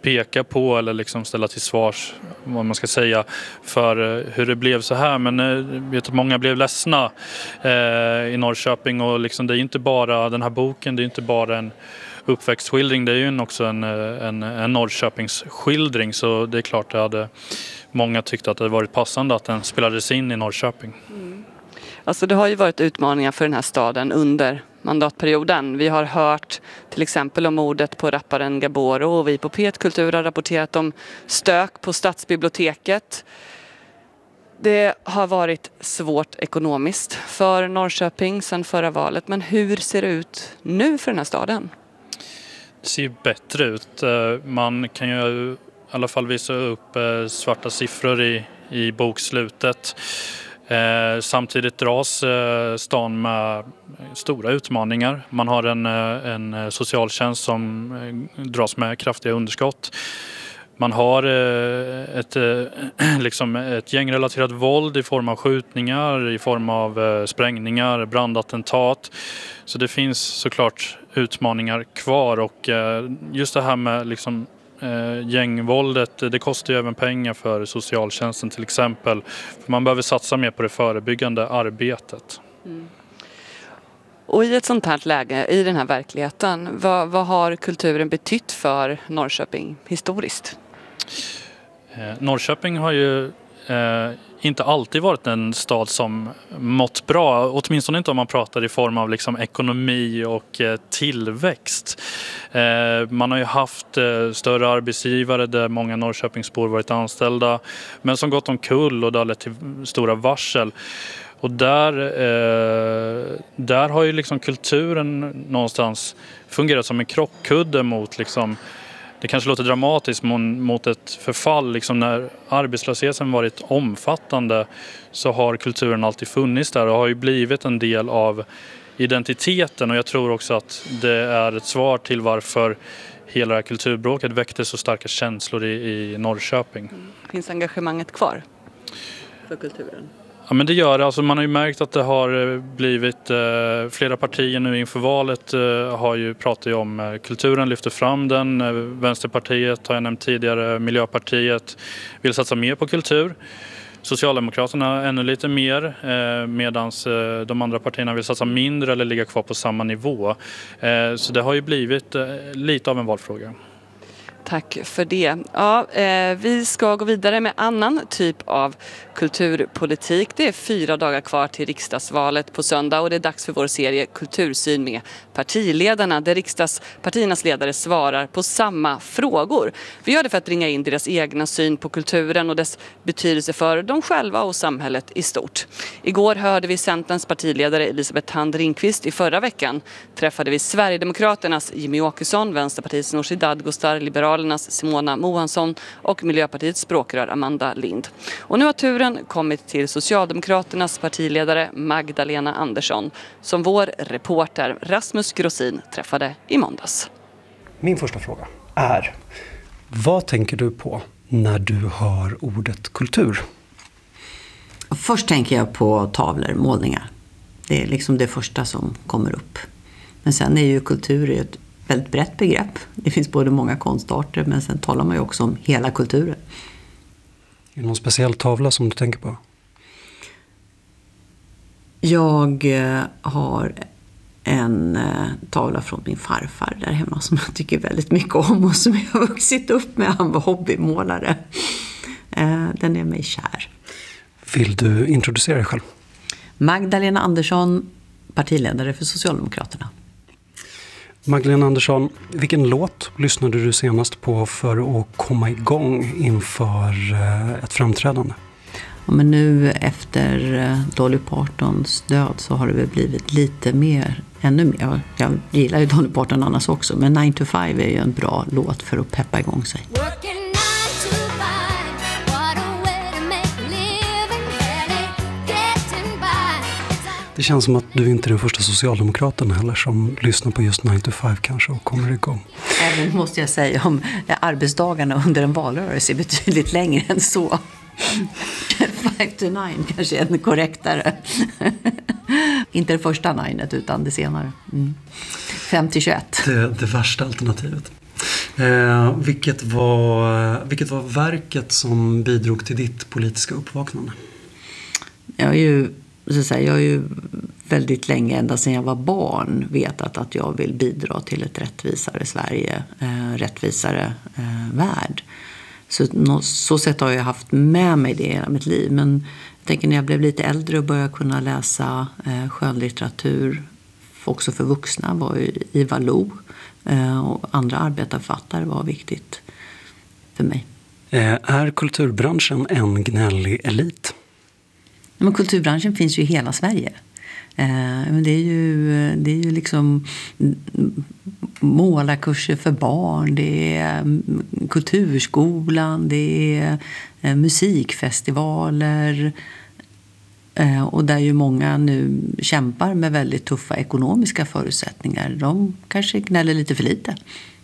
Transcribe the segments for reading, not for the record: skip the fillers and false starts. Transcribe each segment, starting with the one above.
peka på eller liksom ställa till svars, vad man ska säga, för hur det blev så här. Men jag vet att många blev ledsna i Norrköping, och liksom, det är inte bara den här boken, det är inte bara en uppväxtskildring, det är ju också en Norrköpingsskildring, så det är klart många tyckte att det hade varit passande att den spelades in i Norrköping. Alltså det har ju varit utmaningar för den här staden under mandatperioden. Vi har hört till exempel om mordet på rapparen Gaboro, och vi på P1 Kultur har rapporterat om stök på Stadsbiblioteket. Det har varit svårt ekonomiskt för Norrköping sedan förra valet, men hur ser det ut nu för den här staden? Det ser ju bättre ut. Man kan ju i alla fall visa upp svarta siffror i bokslutet. Samtidigt dras stan med stora utmaningar. Man har en socialtjänst som dras med kraftiga underskott. Man har ett gängrelaterat våld i form av skjutningar, i form av sprängningar, brandattentat. Så det finns såklart utmaningar kvar, och just det här med gängvåldet, det kostar ju även pengar för socialtjänsten till exempel. Man behöver satsa mer på det förebyggande arbetet. Och i ett sånt här läge, i den här verkligheten, vad har kulturen betytt för Norrköping historiskt? Norrköping har ju inte alltid varit en stad som mått bra, åtminstone inte om man pratar i form av ekonomi och tillväxt. Man har ju haft större arbetsgivare där många Norrköpingsbor varit anställda, men som gått omkull, och det har lett till stora varsel. Och där har ju kulturen någonstans fungerat som en krockkudde mot det kanske låter dramatiskt, mot ett förfall. När arbetslösheten varit omfattande så har kulturen alltid funnits där och har ju blivit en del av identiteten. Och jag tror också att det är ett svar till varför hela det här kulturbråket väckte så starka känslor i Norrköping. Finns engagemanget kvar för kulturen? Ja, men det gör det. Alltså man har ju märkt att det har blivit flera partier nu inför valet har ju pratat om kulturen, lyfter fram den. Vänsterpartiet har jag nämnt tidigare, Miljöpartiet vill satsa mer på kultur. Socialdemokraterna ännu lite mer, medan de andra partierna vill satsa mindre eller ligga kvar på samma nivå. Så det har ju blivit lite av en valfråga. Tack för det. Ja, vi ska gå vidare med annan typ av kulturpolitik. Det är 4 dagar kvar till riksdagsvalet på söndag, och det är dags för vår serie Kultursyn med partiledarna, där riksdagspartiernas ledare svarar på samma frågor. Vi gör det för att ringa in deras egna syn på kulturen och dess betydelse för dem själva och samhället i stort. Igår hörde vi Centerns partiledare Elisabeth Thand Ringqvist. I förra veckan träffade vi Sverigedemokraternas Jimmy Åkesson, Vänsterpartiets Nooshi Dadgostar, Liberalernas Simona Mohansson och Miljöpartiets språkrör Amanda Lind. Och nu har turen kommit till Socialdemokraternas partiledare Magdalena Andersson, som vår reporter Rasmus Grossin träffade i måndags. Min första fråga är: vad tänker du på när du hör ordet kultur? Först tänker jag på tavlor, målningar. Det är det första som kommer upp. Men sen är ju kultur ett väldigt brett begrepp. Det finns både många konstarter, men sen talar man ju också om hela kulturen. Är det någon speciell tavla som du tänker på? Jag har en tavla från min farfar där hemma som jag tycker väldigt mycket om och som jag har vuxit upp med. Han var hobbymålare. Den är mig kär. Vill du introducera dig själv? Magdalena Andersson, partiledare för Socialdemokraterna. Magdalena Andersson, vilken låt lyssnade du senast på för att komma igång inför ett framträdande? Ja, men nu efter Dolly Partons död så har det väl blivit lite mer, ännu mer. Jag gillar ju Dolly Parton annars också, men 9 to 5 är ju en bra låt för att peppa igång sig. Det känns som att du inte är den första socialdemokraten heller som lyssnar på just 9 to 5 kanske och kommer igång. Även måste jag säga om arbetsdagarna under en valrörelse är betydligt längre än så. 5 to 9 kanske är en korrektare. Inte det första 9 utan det senare. 5 till 21. Det värsta alternativet. Vilket var verket som bidrog till ditt politiska uppvaknande? Jag har ju väldigt länge, ända sedan jag var barn, vetat att jag vill bidra till ett rättvisare Sverige, rättvisare värld. Så sätt har jag haft med mig det hela mitt liv. Men jag tänker när jag blev lite äldre och började kunna läsa skönlitteratur också för vuxna var ju Ivar Lo och andra arbetarförfattare var viktigt för mig. Är kulturbranschen en gnällig elit? Men kulturbranschen finns ju i hela Sverige. Det är ju liksom målarkurser för barn, det är kulturskolan, det är musikfestivaler och där ju många nu kämpar med väldigt tuffa ekonomiska förutsättningar. De kanske gnäller lite för lite.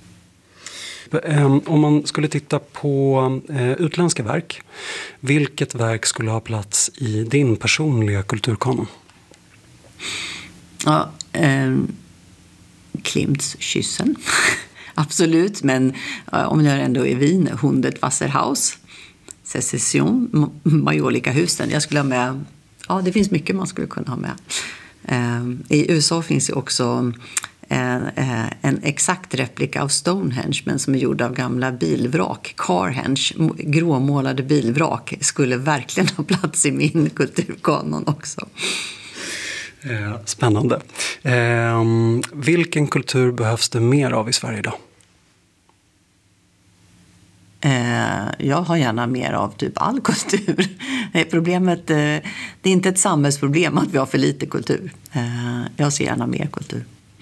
Om man skulle titta på utländska verk, vilket verk skulle ha plats i din personliga kulturkanon? Ja, Klimts Kyssen. Absolut, men om jag ändå är Wien, Hundet Wasserhaus, Secession, Majolika-husen. Jag skulle ha med, ja det finns mycket man skulle kunna ha med. I USA finns ju också en exakt replika av Stonehenge, men som är gjord av gamla bilvrak. Carhenge, gråmålade bilvrak, skulle verkligen ha plats i min kulturkanon också. Spännande. Vilken kultur behövs det mer av i Sverige idag? Jag har gärna mer av typ all kultur. Problemet, det är inte ett samhällsproblem att vi har för lite kultur. Jag ser gärna mer kultur.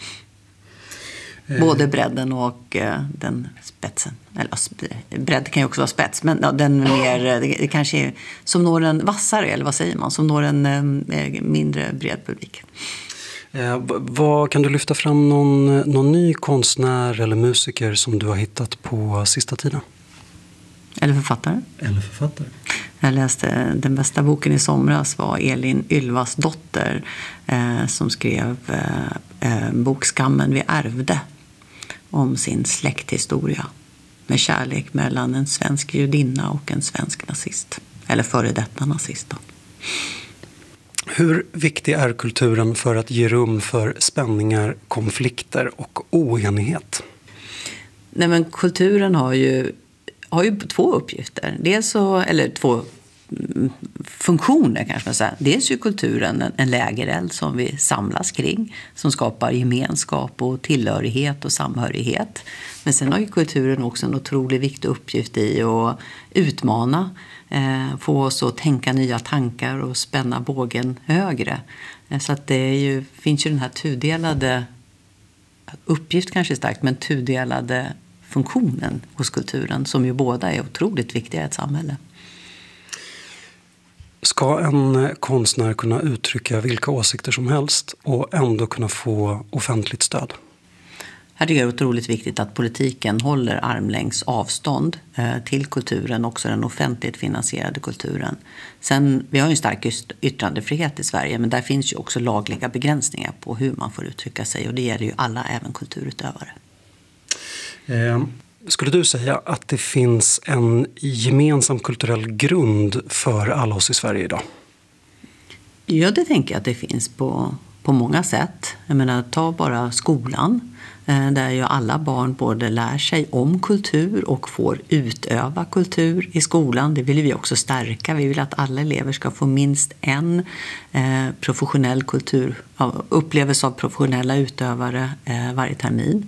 Både bredden och den spetsen. Eller bredd kan ju också vara spets, men den mer, det kanske är som når en vassare, eller vad säger man, som når en mindre bred publik. Vad kan du lyfta fram någon ny konstnär eller musiker som du har hittat på sista tiden? Eller författare. Jag läste den bästa boken i somras var Elin Ylvas dotter som skrev bokskammen vi ärvde om sin släkthistoria med kärlek mellan en svensk judinna och en svensk nazist. Eller före detta nazist då. Hur viktig är kulturen för att ge rum för spänningar, konflikter och oenighet? Nej, men kulturen har ju två uppgifter. Eller två funktioner kanske man säger. Dels är kulturen en lägereld som vi samlas kring, som skapar gemenskap och tillhörighet och samhörighet. Men sen har ju kulturen också en otroligt viktig uppgift i att utmana, få oss att tänka nya tankar och spänna bågen högre. Så att finns ju den här tudelade uppgift kanske starkt, men tudelade funktionen hos kulturen som ju båda är otroligt viktiga i ett samhälle. Ska en konstnär kunna uttrycka vilka åsikter som helst och ändå kunna få offentligt stöd? Här tycker jag det är otroligt viktigt att politiken håller armlängds avstånd till kulturen, också den offentligt finansierade kulturen. Sen, vi har ju en stark yttrandefrihet i Sverige, men där finns ju också lagliga begränsningar på hur man får uttrycka sig, och det gäller ju alla, även kulturutövare. Skulle du säga att det finns en gemensam kulturell grund för alla oss i Sverige idag? Ja, det tänker jag att det finns på många sätt. Jag menar, ta bara skolan, där ju alla barn både lär sig om kultur och får utöva kultur i skolan. Det vill vi också stärka. Vi vill att alla elever ska få minst en professionell kultur, upplevelse av professionella utövare varje termin.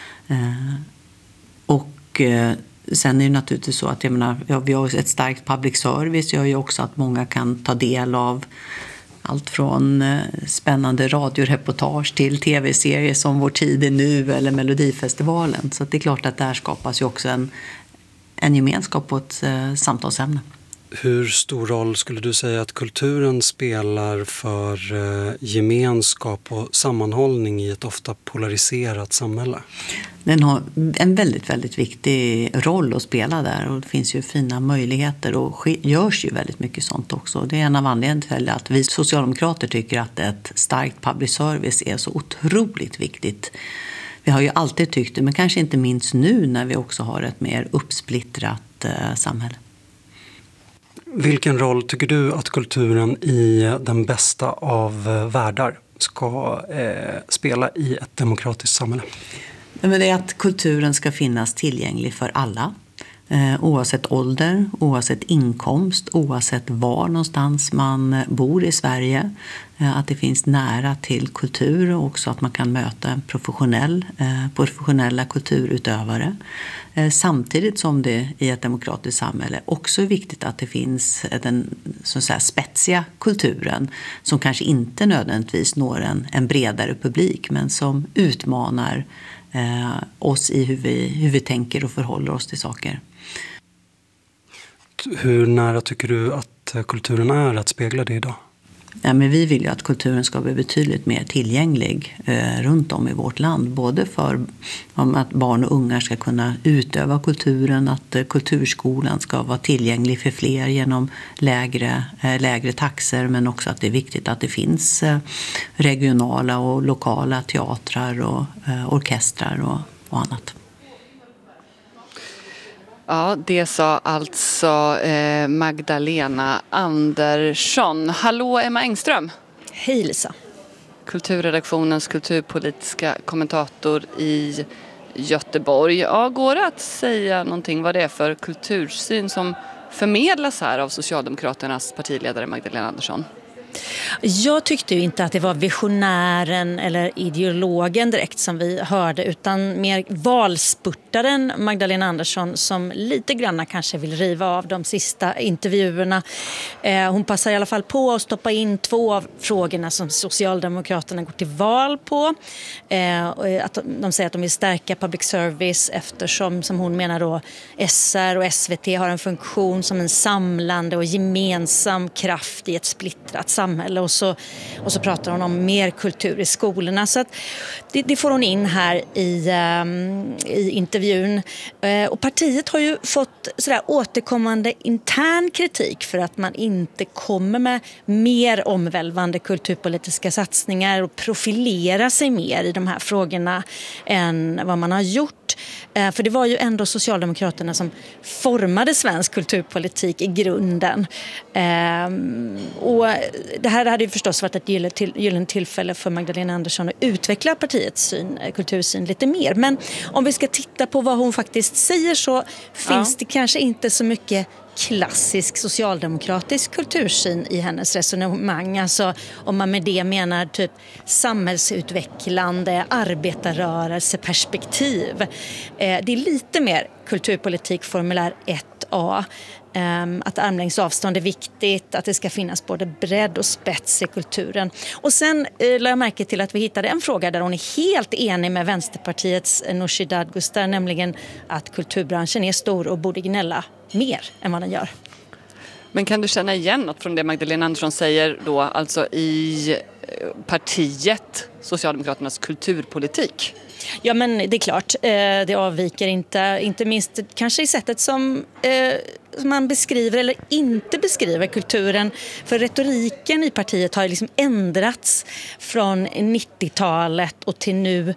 Och sen är det naturligtvis så att vi har ett starkt public service, gör ju också att många kan ta del av allt från spännande radioreportage till tv-serier som Vår tid är nu eller Melodifestivalen. Så det är klart att där skapas ju också en gemenskap på ett samtalsämne. Hur stor roll skulle du säga att kulturen spelar för gemenskap och sammanhållning i ett ofta polariserat samhälle? Den har en väldigt, väldigt viktig roll att spela där, och det finns ju fina möjligheter och görs ju väldigt mycket sånt också. Det är en av anledningarna till att vi socialdemokrater tycker att ett starkt public service är så otroligt viktigt. Vi har ju alltid tyckt det, men kanske inte minst nu när vi också har ett mer uppsplittrat samhälle. Vilken roll tycker du att kulturen i den bästa av världar ska spela i ett demokratiskt samhälle? Men det är att kulturen ska finnas tillgänglig för alla. Oavsett ålder, oavsett inkomst, oavsett var någonstans man bor i Sverige. Att det finns nära till kultur och också att man kan möta professionella kulturutövare. Samtidigt som det i ett demokratiskt samhälle också är viktigt att det finns den så att säga, spetsiga kulturen som kanske inte nödvändigtvis når en bredare publik men som utmanar oss i hur vi tänker och förhåller oss till saker. Hur nära tycker du att kulturen är att spegla det idag? Ja, men vi vill ju att kulturen ska bli betydligt mer tillgänglig runt om i vårt land. Både för att barn och unga ska kunna utöva kulturen, att kulturskolan ska vara tillgänglig för fler genom lägre taxor. Men också att det är viktigt att det finns regionala och lokala teatrar och orkestrar och annat. Ja, det sa alltså Magdalena Andersson. Hallå Emma Engström. Hej Lisa. Kulturredaktionens kulturpolitiska kommentator i Göteborg. Ja, går det att säga någonting vad det är för kultursyn som förmedlas här av Socialdemokraternas partiledare Magdalena Andersson? Jag tyckte ju inte att det var visionären eller ideologen direkt som vi hörde utan mer valspurtaren Magdalena Andersson som lite grann kanske vill riva av de sista intervjuerna. Hon passar i alla fall på att stoppa in 2 av frågorna som Socialdemokraterna går till val på. Att de säger att de vill stärka public service eftersom, som hon menar då, SR och SVT har en funktion som en samlande och gemensam kraft i ett splittrat samhälle. Och så pratar hon om mer kultur i skolorna. Så att det får hon in här i intervjun. Och partiet har ju fått sådär återkommande intern kritik för att man inte kommer med mer omvälvande kulturpolitiska satsningar och profilera sig mer i de här frågorna än vad man har gjort. För det var ju ändå Socialdemokraterna som formade svensk kulturpolitik i grunden. Och det här hade ju förstås varit ett gyllene tillfälle för Magdalena Andersson att utveckla partiets kultursyn lite mer. Men om vi ska titta på vad hon faktiskt säger så finns det kanske inte så mycket klassisk socialdemokratisk kultursyn i hennes resonemang. Alltså om man med det menar typ samhällsutvecklande, arbetarrörelseperspektiv. Det är lite mer kulturpolitik formulär 1A. Att armlängds avstånd är viktigt, att det ska finnas både bredd och spets i kulturen. Och sen lade jag märke till att vi hittade en fråga där hon är helt enig med Vänsterpartiets Nooshi Dadgostar, nämligen att kulturbranschen är stor och borde gnälla mer än vad den gör. Men kan du känna igen något från det Magdalena Andersson säger då, alltså i partiet Socialdemokraternas kulturpolitik? Ja, men det är klart, det avviker inte minst kanske i sättet som man beskriver eller inte beskriver kulturen. För retoriken i partiet har liksom ändrats från 90-talet och till nu.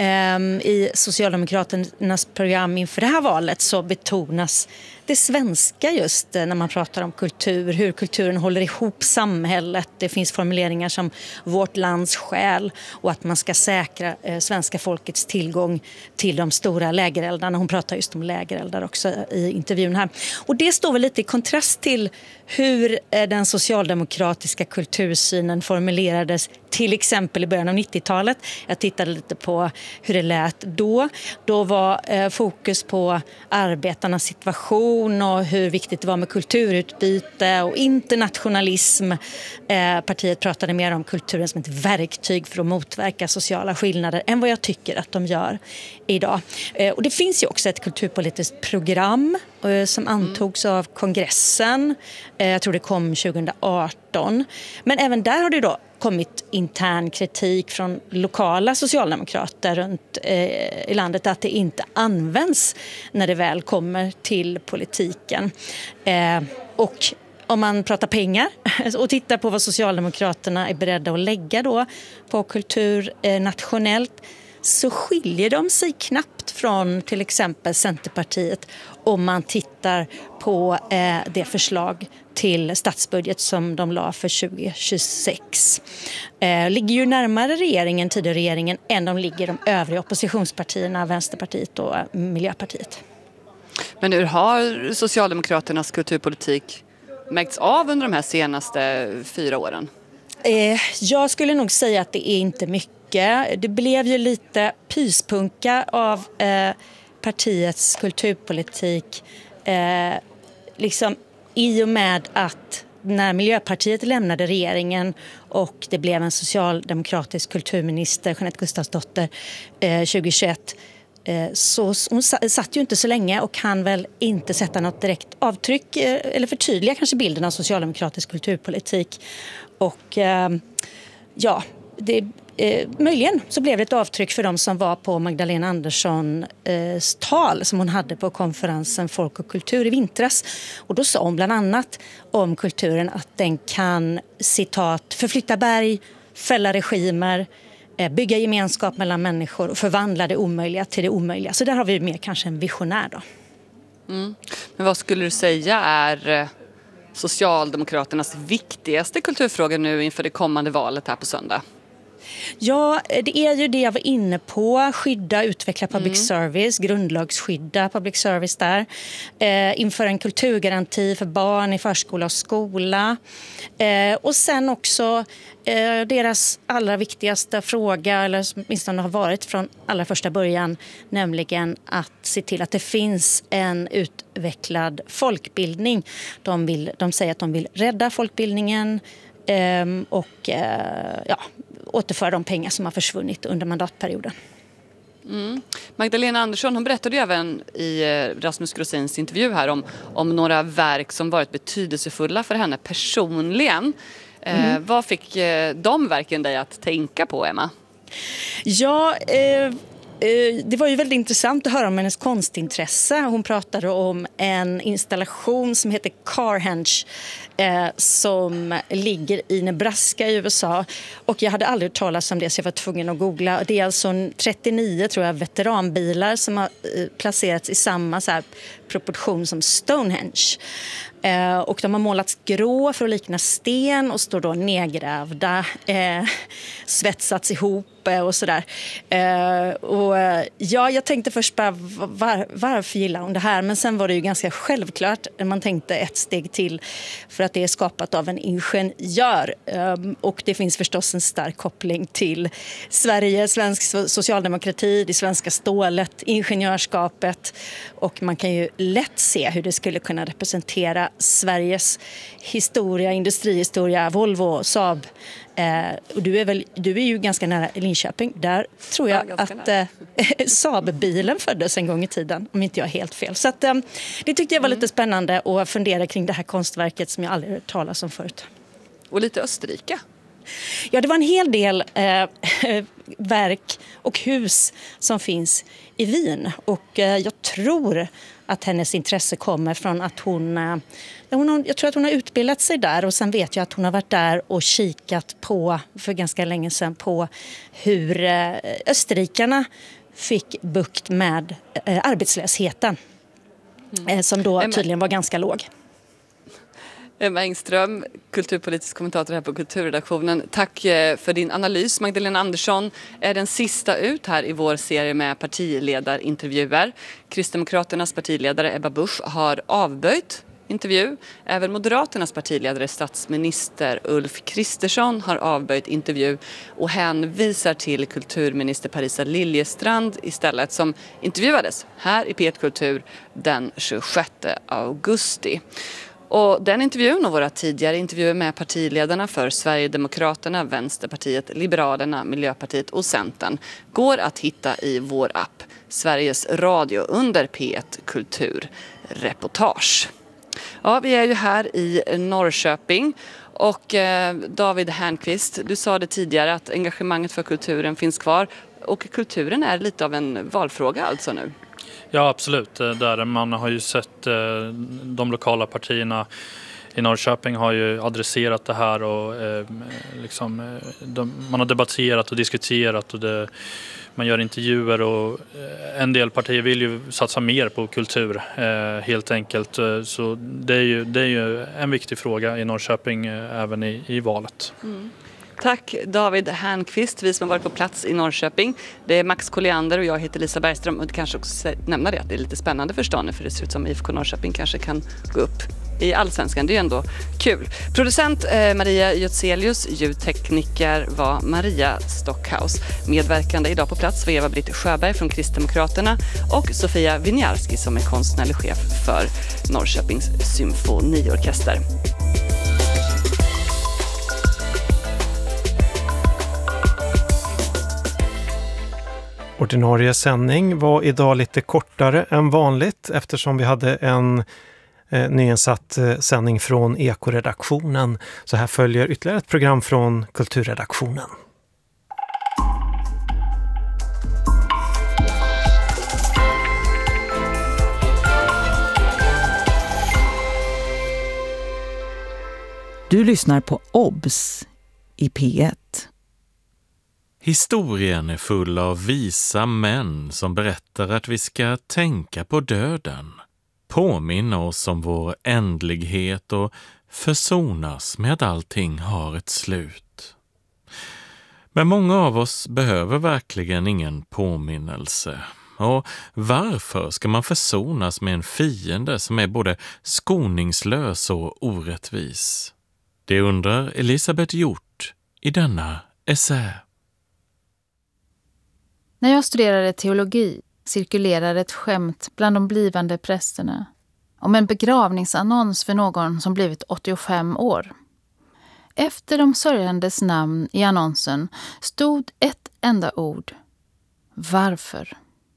I Socialdemokraternas program inför det här valet så betonas det svenska just när man pratar om kultur, hur kulturen håller ihop samhället. Det finns formuleringar som vårt lands själ och att man ska säkra svenska folkets tillgång till de stora lägereldarna. Hon pratar just om lägereldar också i intervjun här. Och det står väl lite i kontrast till hur den socialdemokratiska kultursynen formulerades till exempel i början av 90-talet. Jag tittade lite på hur det lät då. Då var fokus på arbetarnas situation och hur viktigt det var med kulturutbyte och internationalism. Partiet pratade mer om kulturen som ett verktyg för att motverka sociala skillnader än vad jag tycker att de gör idag. Och det finns ju också ett kulturpolitiskt program som antogs av kongressen. Jag tror det kom 2018. Men även där har det då kommit intern kritik från lokala socialdemokrater runt i landet att det inte används när det väl kommer till politiken. Och om man pratar pengar och tittar på vad Socialdemokraterna är beredda att lägga då på kultur nationellt så skiljer de sig knappt från till exempel Centerpartiet om man tittar på det förslag till statsbudget som de la för 2026. Ligger ju närmare tidigare regeringen än de ligger de övriga oppositionspartierna, Vänsterpartiet och Miljöpartiet. Men hur har Socialdemokraternas kulturpolitik märkts av under de här senaste 4 åren? Jag skulle nog säga att det är inte mycket. Det blev ju lite pyspunka av partiets kulturpolitik liksom i och med att när Miljöpartiet lämnade regeringen och det blev en socialdemokratisk kulturminister, Jeanette Gustafsdotter, 2021, så hon satt ju inte så länge och kan väl inte sätta något direkt avtryck eller förtydliga kanske bilden av socialdemokratisk kulturpolitik. Och möjligen så blev det ett avtryck för de som var på Magdalena Anderssons tal som hon hade på konferensen Folk och kultur i vintras. Och då sa hon bland annat om kulturen att den kan, citat, förflytta berg, fälla regimer, bygga gemenskap mellan människor och förvandla det omöjliga till det omöjliga. Så där har vi mer kanske en visionär då. Men vad skulle du säga är Socialdemokraternas viktigaste kulturfrågor nu inför det kommande valet här på söndag? Ja, det är ju det jag var inne på. Skydda, utveckla public service, grundlagsskydda public service där. Införa en kulturgaranti för barn i förskola och skola. Och sen också deras allra viktigaste fråga, eller som åtminstone har varit från allra första början, nämligen att se till att det finns en utvecklad folkbildning. De säger att de vill rädda folkbildningen och återföra de pengar som har försvunnit under mandatperioden. Magdalena Andersson, hon berättade ju även i Rasmus Grosins intervju här om några verk som varit betydelsefulla för henne personligen. Vad fick de verken dig att tänka på, Emma? Ja, det var ju väldigt intressant att höra om hennes konstintresse. Hon pratade om en installation som heter Carhenge som ligger i Nebraska i USA. Och jag hade aldrig hört talas om det så jag var tvungen att googla. Det är alltså 39 tror jag veteranbilar som har placerats i samma så här proportion som Stonehenge. Och de har målats grå för att likna sten och står då nedgrävda, svetsats ihop och sådär. Jag tänkte först bara varför gillar hon det här? Men sen var det ju ganska självklart när man tänkte ett steg till för att det är skapat av en ingenjör. Och det finns förstås en stark koppling till Sverige, svensk socialdemokrati, det svenska stålet, ingenjörskapet. Och man kan ju lätt se hur det skulle kunna representera Sveriges historia, industrihistoria, Volvo, Saab. Och du är ju ganska nära Linköping. Där tror jag att Saab-bilen föddes en gång i tiden, om inte jag är helt fel. Så att, det tyckte jag var lite spännande att fundera kring det här konstverket som jag aldrig hört talas om förut. Och lite Österrike. Ja, det var en hel del verk och hus som finns i Wien. Och jag tror att hennes intresse kommer från att jag tror att hon har utbildat sig där och sen vet jag att hon har varit där och kikat på för ganska länge sedan på hur österrikarna fick bukt med arbetslösheten som då tydligen var ganska låg. Emma Engström, kulturpolitisk kommentator här på Kulturredaktionen. Tack för din analys. Magdalena Andersson är den sista ut här i vår serie med partiledarintervjuer. Kristdemokraternas partiledare Ebba Busch har avböjt intervju. Även Moderaternas partiledare statsminister Ulf Kristersson har avböjt intervju och hänvisar till kulturminister Parisa Liljestrand istället, som intervjuades här i P1 Kultur den 26 augusti. Och den intervjun och våra tidigare intervjuer med partiledarna för Sverigedemokraterna, Vänsterpartiet, Liberalerna, Miljöpartiet och Centern går att hitta i vår app Sveriges Radio under P1 Kulturreportage. Ja, vi är ju här i Norrköping och David Hernqvist, du sa det tidigare att engagemanget för kulturen finns kvar och kulturen är lite av en valfråga alltså nu. Ja, absolut. Där man har ju sett de lokala partierna i Norrköping har ju adresserat det här och man har debatterat och diskuterat och det man gör intervjuer och en del partier vill ju satsa mer på kultur helt enkelt. Så det är ju en viktig fråga i Norrköping även i valet. Mm. Tack David Hernqvist, vi som har varit på plats i Norrköping. Det är Max Colliander och jag heter Lisa Bergström. Och kanske också nämna det att det är lite spännande förstående, för det ser ut som IFK Norrköping kanske kan gå upp i Allsvenskan. Det är ju ändå kul. Producent Maria Götzelius, ljudtekniker var Maria Stockhaus. Medverkande idag på plats var Eva-Britt Sjöberg från Kristdemokraterna och Sofia Winiarski som är konstnärlig chef för Norrköpings symfoniorkester. Ordinarie sändning var idag lite kortare än vanligt eftersom vi hade en nyinsatt sändning från Ekoredaktionen. Så här följer ytterligare ett program från Kulturredaktionen. Du lyssnar på OBS i P1. Historien är full av visa män som berättar att vi ska tänka på döden, påminna oss om vår ändlighet och försonas med att allting har ett slut. Men många av oss behöver verkligen ingen påminnelse. Och varför ska man försonas med en fiende som är både skoningslös och orättvis? Det undrar Elisabeth Hjort i denna essä. När jag studerade teologi cirkulerade ett skämt bland de blivande prästerna om en begravningsannons för någon som blivit 85 år. Efter de sörjandes namn i annonsen stod ett enda ord. Varför?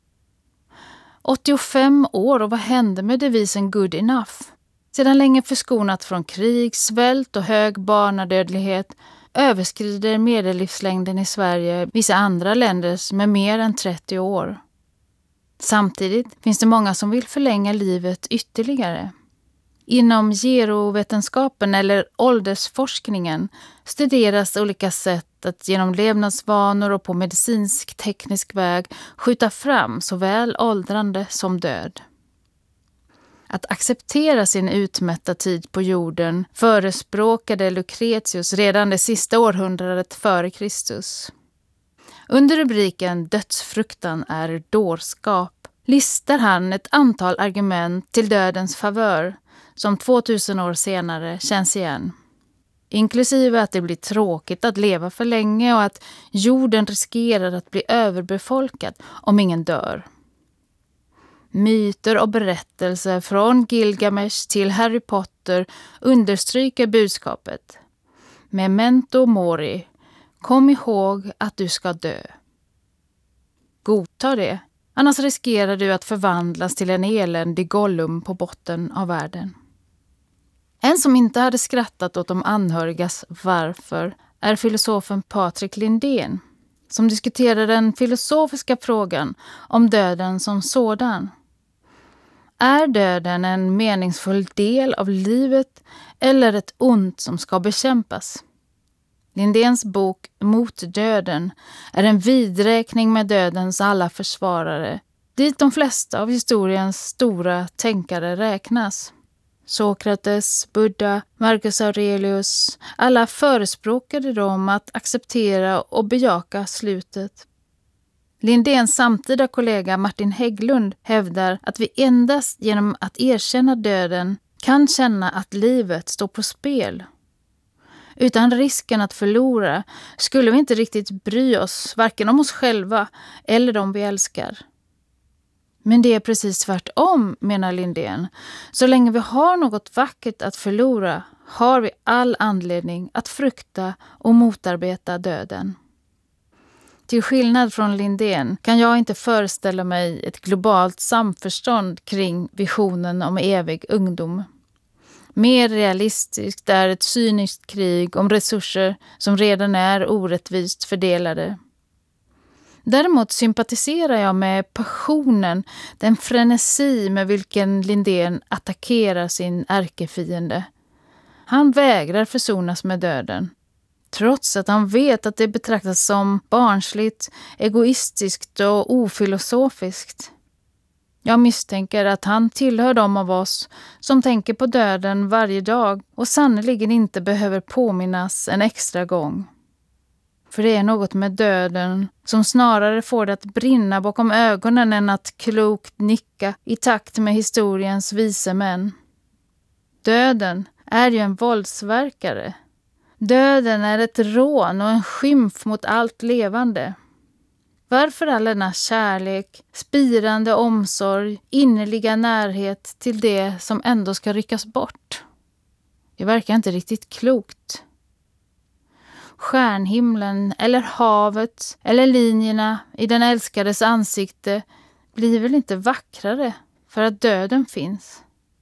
85 år, och vad hände med devisen good enough? Sedan länge förskonat från krig, svält och hög barnadödlighet överskrider medellivslängden i Sverige vissa andra länders med mer än 30 år. Samtidigt finns det många som vill förlänga livet ytterligare. Inom gerovetenskapen eller åldersforskningen studeras olika sätt att genom levnadsvanor och på medicinsk-teknisk väg skjuta fram såväl åldrande som död. Att acceptera sin utmätta tid på jorden förespråkade Lucretius redan det sista århundradet före Kristus. Under rubriken Dödsfruktan är dårskap listar han ett antal argument till dödens favör som 2000 år senare känns igen. Inklusive att det blir tråkigt att leva för länge och att jorden riskerar att bli överbefolkad om ingen dör. Myter och berättelser från Gilgamesh till Harry Potter understryker budskapet. Memento mori, kom ihåg att du ska dö. Godta det, annars riskerar du att förvandlas till en eländig Gollum på botten av världen. En som inte hade skrattat åt de anhörigas varför är filosofen Patrik Lindén, som diskuterar den filosofiska frågan om döden som sådan. Är döden en meningsfull del av livet eller ett ont som ska bekämpas? Lindéns bok Mot döden är en vidräkning med dödens alla försvarare, dit de flesta av historiens stora tänkare räknas. Sokrates, Buddha, Marcus Aurelius, alla förespråkade dem att acceptera och bejaka slutet. Lindéns samtida kollega Martin Hägglund hävdar att vi endast genom att erkänna döden kan känna att livet står på spel. Utan risken att förlora skulle vi inte riktigt bry oss, varken om oss själva eller de vi älskar. Men det är precis tvärtom, menar Lindén. Så länge vi har något vackert att förlora har vi all anledning att frukta och motarbeta döden. Till skillnad från Lindén kan jag inte föreställa mig ett globalt samförstånd kring visionen om evig ungdom. Mer realistiskt är ett cyniskt krig om resurser som redan är orättvist fördelade. Däremot sympatiserar jag med passionen, den frenesi med vilken Lindén attackerar sin ärkefiende. Han vägrar försonas med döden. trots att han vet att det betraktas som barnsligt, egoistiskt och ofilosofiskt. Jag misstänker att han tillhör de av oss som tänker på döden varje dag och sannoliken inte behöver påminnas en extra gång. För det är något med döden som snarare får det att brinna bakom ögonen än att klokt nicka i takt med historiens vise män. Döden är ju en våldsverkare. Döden är ett rån och en skymf mot allt levande. Varför all denna kärlek, spirande omsorg, innerliga närhet till det som ändå ska ryckas bort? Det verkar inte riktigt klokt. Stjärnhimlen eller havet eller linjerna i den älskades ansikte blir väl inte vackrare för att döden finns.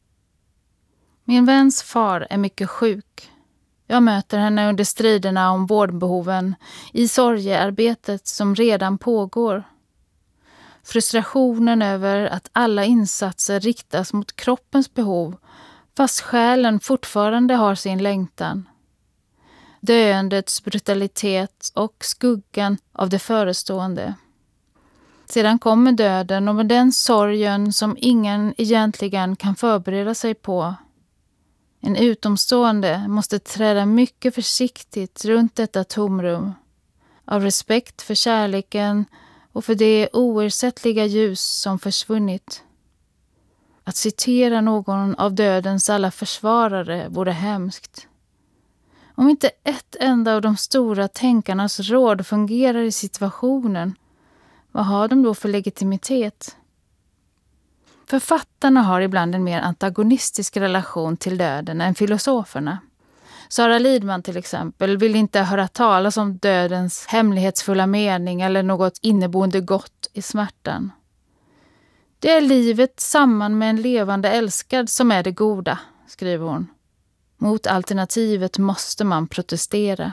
Min väns far är mycket sjuk. Jag möter henne under striderna om vårdbehoven i sorgearbetet som redan pågår. Frustrationen över att alla insatser riktas mot kroppens behov fast själen fortfarande har sin längtan. Döendets brutalitet och skuggan av det förestående. Sedan kommer döden och med den sorgen som ingen egentligen kan förbereda sig på. En utomstående måste träda mycket försiktigt runt detta tomrum. Av respekt för kärleken och för det oersättliga ljus som försvunnit. Att citera någon av dödens alla försvarare vore hemskt. Om inte ett enda av de stora tänkarnas råd fungerar i situationen, vad har de då för legitimitet? Författarna har ibland en mer antagonistisk relation till döden än filosoferna. Sara Lidman till exempel vill inte höra talas om dödens hemlighetsfulla mening eller något inneboende gott i smärtan. Det är livet samman med en levande älskad som är det goda, skriver hon. Mot alternativet måste man protestera.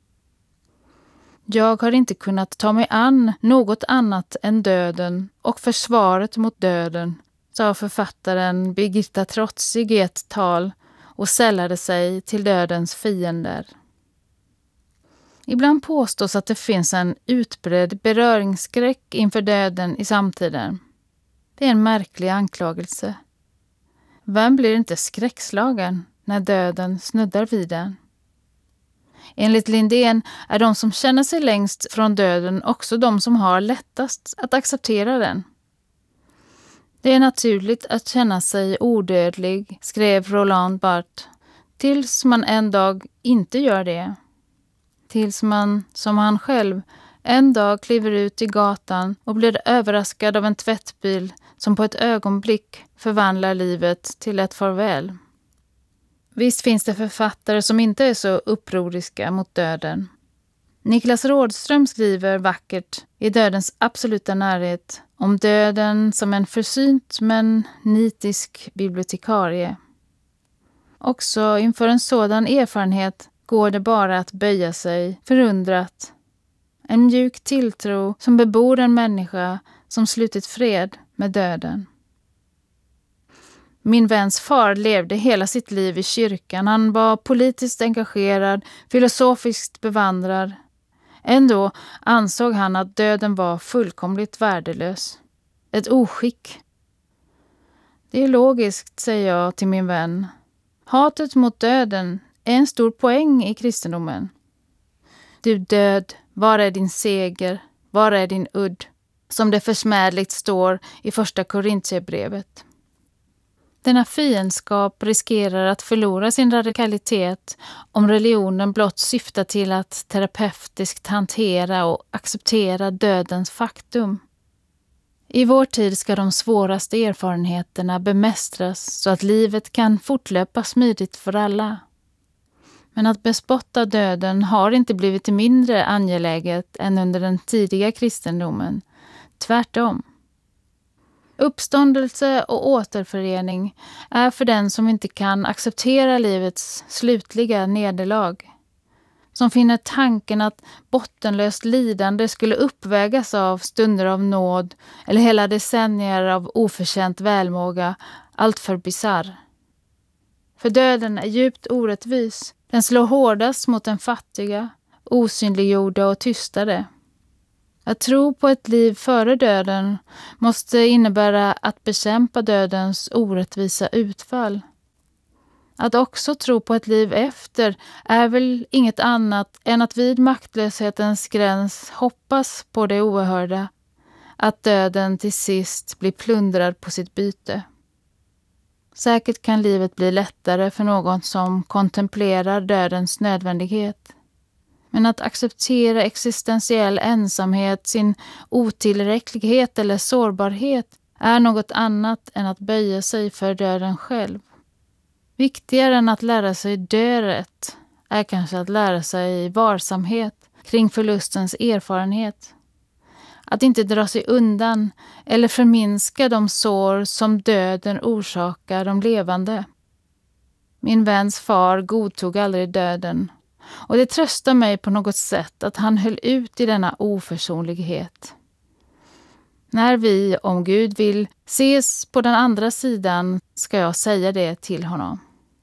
Jag har inte kunnat ta mig an något annat än döden och försvaret mot döden, sa författaren Birgitta Trotzig i ett tal och sällade sig till dödens fiender. Ibland påstås att det finns en utbredd beröringsskräck inför döden i samtiden. Det är en märklig anklagelse. Vem blir inte skräckslagen när döden snuddar vid den? Enligt Lindén är de som känner sig längst från döden också de som har lättast att acceptera den. Det är naturligt att känna sig odödlig, skrev Roland Barthes, tills man en dag inte gör det. Tills man, som han själv, en dag kliver ut i gatan och blir överraskad av en tvättbil som på ett ögonblick förvandlar livet till ett farväl. Visst finns det författare som inte är så upproriska mot döden. Niklas Rådström skriver vackert i Dödens absoluta närhet om döden som en försynt men nitisk bibliotekarie. Också inför en sådan erfarenhet går det bara att böja sig förundrat. En mjuk tilltro som bebor en människa som slutit fred med döden. Min väns far levde hela sitt liv i kyrkan. Han var politiskt engagerad, filosofiskt bevandrad. Ändå ansåg han att döden var fullkomligt värdelös. Ett oskick. Det är logiskt, säger jag till min vän. Hatet mot döden är en stor poäng i kristendomen. Du död, var är din seger? Var är din udd? Som det försmädligt står i första Korintierbrevet. Denna fiendskap riskerar att förlora sin radikalitet om religionen blott syftar till att terapeutiskt hantera och acceptera dödens faktum. I vår tid ska de svåraste erfarenheterna bemästras så att livet kan fortlöpa smidigt för alla. Men att bespotta döden har inte blivit mindre angeläget än under den tidiga kristendomen. Tvärtom. Uppståndelse och återförening är för den som inte kan acceptera livets slutliga nederlag. Som finner tanken att bottenlöst lidande skulle uppvägas av stunder av nåd eller hela decennier av oförtjänt välmåga allt för bizarr. För döden är djupt orättvis. Den slår hårdast mot den fattiga. osynliggjorda och tystade. Att tro på ett liv före döden måste innebära att bekämpa dödens orättvisa utfall. Att också tro på ett liv efter är väl inget annat än att vid maktlöshetens gräns hoppas på det oerhörda, att döden till sist blir plundrad på sitt byte. Säkert kan livet bli lättare för någon som kontemplerar dödens nödvändighet. Men att acceptera existentiell ensamhet, sin otillräcklighet eller sårbarhet är något annat än att böja sig för döden själv. Viktigare än att lära sig dö rätt är kanske att lära sig varsamhet kring förlustens erfarenhet. Att inte dra sig undan eller förminska de sår som döden orsakar de levande. Min väns far godtog aldrig döden, och det tröstar mig på något sätt att han höll ut i denna oförsonlighet. När vi, om Gud vill, ses på den andra sidan ska jag säga det till honom.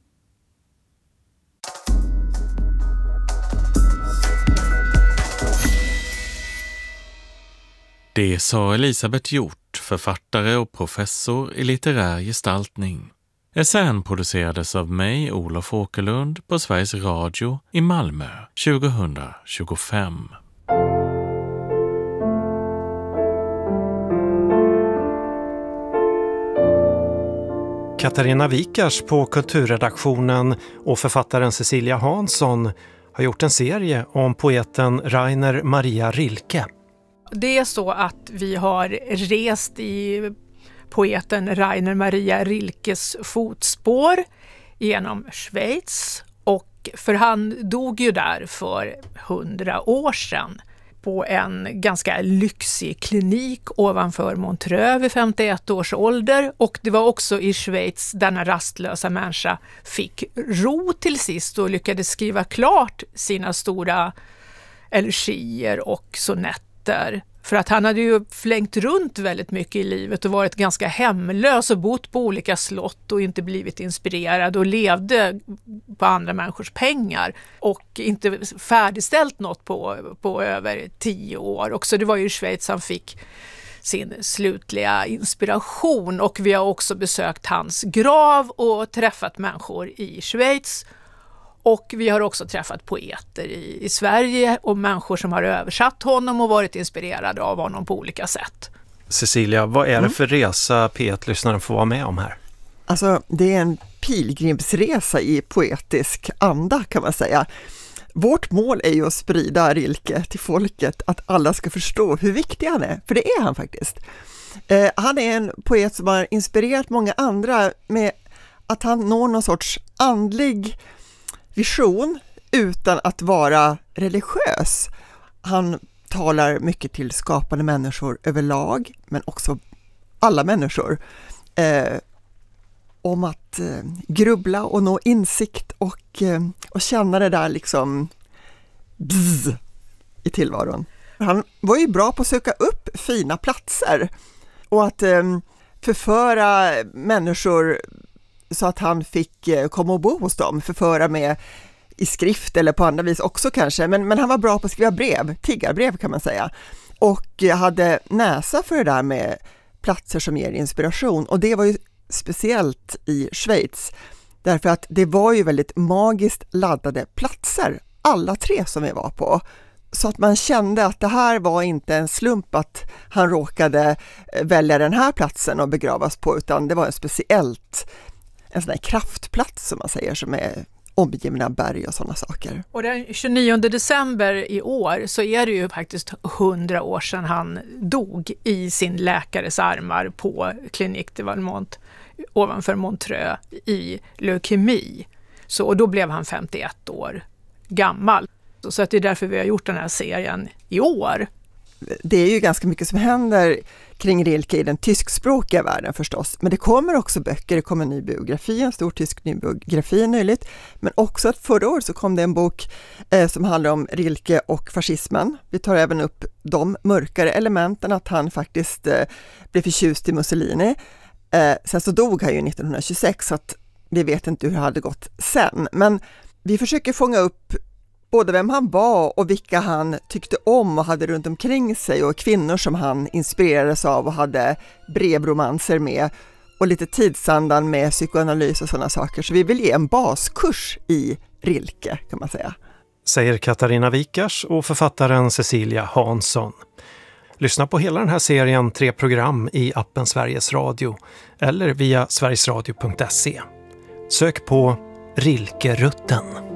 Det sa Elisabeth Hjort, författare och professor i litterär gestaltning. Essän producerades av mig, Olof Åkerlund, på Sveriges Radio i Malmö 2025. Katarina Wikars på kulturredaktionen och författaren Cecilia Hansson har gjort en serie om poeten Rainer Maria Rilke. Det är så att vi har rest i poeten Rainer Maria Rilkes fotspår genom Schweiz, och för han dog ju där för 100 år sedan på en ganska lyxig klinik ovanför Montreux vid 51 års ålder, och det var också i Schweiz denna rastlösa människa fick ro till sist och lyckades skriva klart sina stora elegier och sonetter. För att han hade ju flängt runt väldigt mycket i livet och varit ganska hemlös och bott på olika slott och inte blivit inspirerad och levde på andra människors pengar och inte färdigställt något på över 10 år. Och så det var ju i Schweiz han fick sin slutliga inspiration, och vi har också besökt hans grav och träffat människor i Schweiz. Och vi har också träffat poeter i Sverige och människor som har översatt honom och varit inspirerade av honom på olika sätt. Cecilia, vad är det för resa P1-lyssnaren får vara med om här? Alltså, det är en pilgrimsresa i poetisk anda kan man säga. Vårt mål är ju att sprida Rilke till folket, att alla ska förstå hur viktig han är, för det är han faktiskt. Han är en poet som har inspirerat många andra med att han når någon sorts andlig vision utan att vara religiös. Han talar mycket till skapande människor överlag, men också alla människor, om att grubbla och nå insikt och känna det där liksom bzz i tillvaron. Han var ju bra på att söka upp fina platser och att förföra människor så att han fick komma och bo hos dem, förföra med i skrift eller på andra vis också kanske, men han var bra på att skriva brev, tiggarbrev kan man säga, och hade näsa för det där med platser som ger inspiration, och det var ju speciellt i Schweiz därför att det var ju väldigt magiskt laddade platser, alla 3 som vi var på, så att man kände att det här var inte en slump att han råkade välja den här platsen och begravas på, utan det var en sån här kraftplats som man säger, som är omgivna berg och sådana saker. Och den 29 december i år så är det ju faktiskt 100 år sedan han dog i sin läkares armar på Clinique de Valmont ovanför Montreux i leukemi. Så, och då blev han 51 år gammal. Så att det är därför vi har gjort den här serien i år. Det är ju ganska mycket som händer kring Rilke i den tyskspråkiga världen förstås. Men det kommer också böcker, det kommer en ny biografi, en stor tysk ny biografi nyligt. Men också att förra året så kom det en bok som handlar om Rilke och fascismen. Vi tar även upp de mörkare elementen, att han faktiskt blev förtjust i Mussolini. Sen så dog han ju 1926, så att vi vet inte hur det hade gått sen. Men vi försöker fånga upp både vem han var och vilka han tyckte om och hade runt omkring sig och kvinnor som han inspirerades av och hade brevromanser med och lite tidsandan med psykoanalys och sådana saker. Så vi vill ge en baskurs i Rilke kan man säga. Säger Katarina Wikars och författaren Cecilia Hansson. Lyssna på hela den här serien 3 program i appen Sveriges Radio eller via sverigesradio.se. Sök på Rilkerutten.